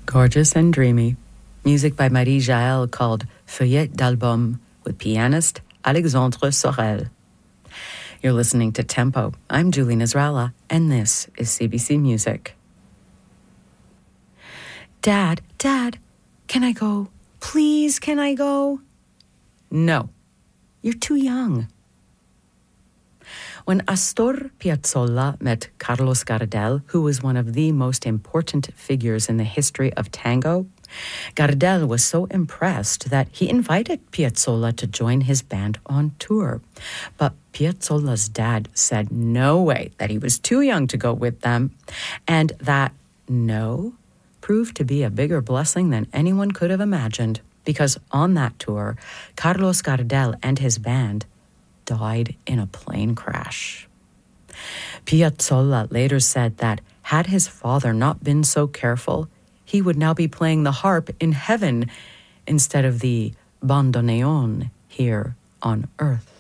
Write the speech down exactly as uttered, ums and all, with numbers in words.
Gorgeous and dreamy. Music by Marie Jaël called Feuillette d'Album with pianist Alexandre Sorel. You're listening to Tempo. I'm Julie Nasrallah, and this is C B C Music. Dad, Dad, can I go? Please, can I go? No, you're too young. When Astor Piazzolla met Carlos Gardel, who was one of the most important figures in the history of tango, Gardel was so impressed that he invited Piazzolla to join his band on tour. But Piazzolla's dad said no way, that he was too young to go with them, and that no proved to be a bigger blessing than anyone could have imagined, because on that tour, Carlos Gardel and his band died in a plane crash. Piazzolla later said that had his father not been so careful, he would now be playing the harp in heaven instead of the bandoneon here on earth.